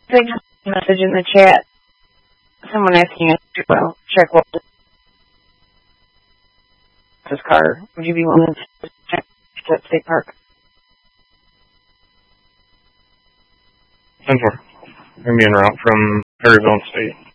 Big message in the chat. Someone asking us to check what this car. Would you be willing to check that state park? 10-4. We're going to be en route from Perryville and State.